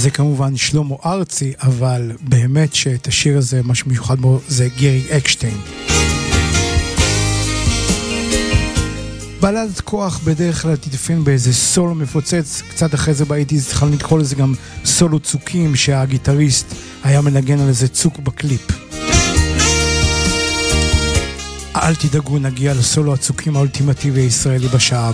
זה כמובן שלמה ארצי, אבל באמת שאת השיר הזה, מה שמיוחד בו זה גרי אקשטיין. בלדת כוח בדרך כלל תתפין באיזה סולו מפוצץ, קצת אחרי זה באיתי צריכה לקרוא לזה גם סולו צוקים, שהגיטריסט היה מנגן על איזה צוק בקליפ. אל תדאגו, נגיע לסולו הצוקים האולטימטיבי הישראלי בשעה.